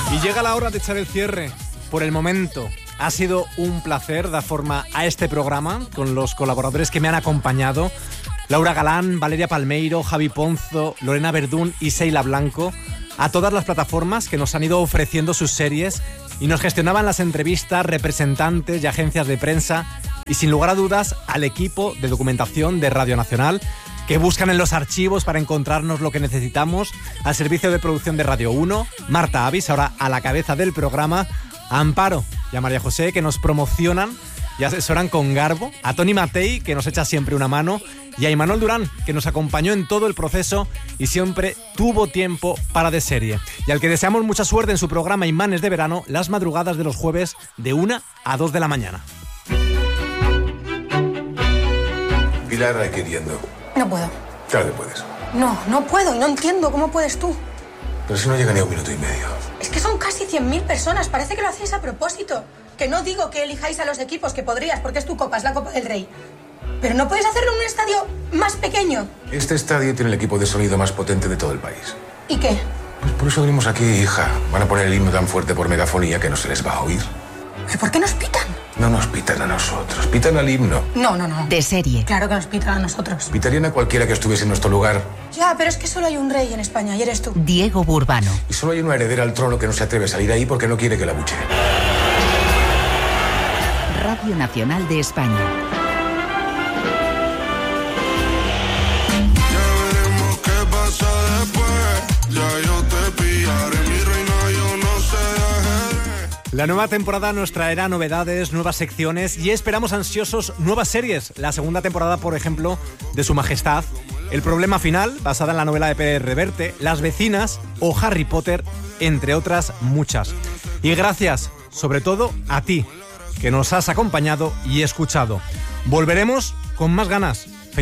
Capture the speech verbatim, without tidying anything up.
Y llega la hora de echar el cierre. Por el momento, ha sido un placer dar forma a este programa con los colaboradores que me han acompañado. Laura Galán, Valeria Palmeiro, Javi Ponzo, Lorena Verdún y Seila Blanco. A todas las plataformas que nos han ido ofreciendo sus series y nos gestionaban las entrevistas, representantes y agencias de prensa. Y sin lugar a dudas, al equipo de documentación de Radio Nacional, que buscan en los archivos para encontrarnos lo que necesitamos, al servicio de producción de Radio uno, Marta Avis, ahora a la cabeza del programa, a Amparo y a María José, que nos promocionan y asesoran con garbo, a Toni Matei, que nos echa siempre una mano, y a Imanol Durán, que nos acompañó en todo el proceso y siempre tuvo tiempo para de serie. Y al que deseamos mucha suerte en su programa Imanes de Verano, las madrugadas de los jueves de una a dos de la mañana. Pilar, queriendo. No puedo. Claro que puedes. No, no puedo y no entiendo cómo puedes tú. Pero si no llega ni a un minuto y medio. Es que son casi cien mil personas, parece que lo hacéis a propósito. Que no digo que elijáis a los equipos, que podrías, porque es tu copa, es la Copa del Rey. Pero no puedes hacerlo en un estadio más pequeño. Este estadio tiene el equipo de sonido más potente de todo el país. ¿Y qué? Pues por eso venimos aquí, hija. Van a poner el himno tan fuerte por megafonía que no se les va a oír. ¿Pero por qué nos pitan? No nos pitan a nosotros, pitan al himno. No, no, no. De serie. Claro que nos pitan a nosotros. Pitarían a cualquiera que estuviese en nuestro lugar. Ya, pero es que solo hay un rey en España y eres tú. Diego Burbano. Y solo hay una heredera al trono que no se atreve a salir ahí porque no quiere que la buche. Radio Nacional de España. La nueva temporada nos traerá novedades, nuevas secciones y esperamos ansiosos nuevas series. La segunda temporada, por ejemplo, de Su Majestad, El Problema Final, basada en la novela de Pérez Reverte, Las Vecinas o Harry Potter, entre otras muchas. Y gracias, sobre todo, a ti, que nos has acompañado y escuchado. Volveremos con más ganas.